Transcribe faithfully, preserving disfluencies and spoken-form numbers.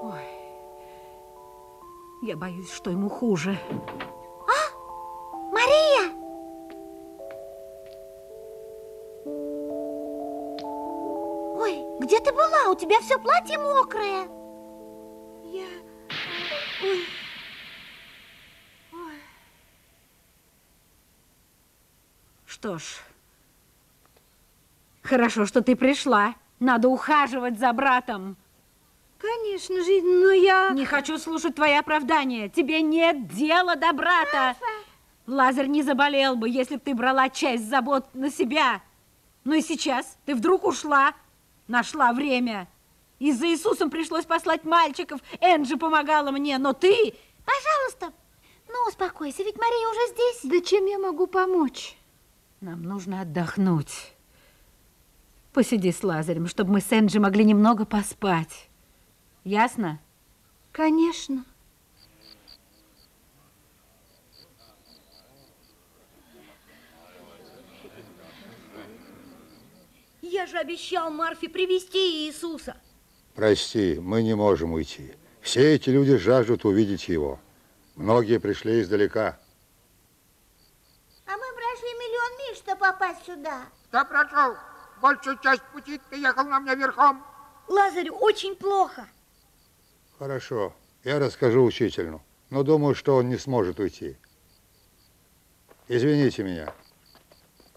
Ой, я боюсь, что ему хуже. А? Мария! Ой, где ты была? У тебя все платье мокрое. Я... Ой. Ой. Что ж, хорошо, что ты пришла. Надо ухаживать за братом. Конечно же, но я... Не хочу слушать твои оправдания. Тебе нет дела до брата. Марфа! Лазарь не заболел бы, если бы ты брала часть забот на себя. Ну и сейчас ты вдруг ушла, нашла время. Из-за Иисусом пришлось послать мальчиков. Энджи помогала мне, но ты... Пожалуйста, ну успокойся, ведь Мария уже здесь. Да чем я могу помочь? Нам нужно отдохнуть. Посиди с Лазарем, чтобы мы с Энджи могли немного поспать. Ясно? Конечно. Я же обещал Марфе привести Иисуса. Прости, мы не можем уйти. Все эти люди жаждут увидеть его. Многие пришли издалека. А мы прошли миллион миль, чтобы попасть сюда. Кто прошел? Большую часть пути ты ехал на мне верхом. Лазарю очень плохо. Хорошо, я расскажу учителю, но думаю, что он не сможет уйти. Извините меня.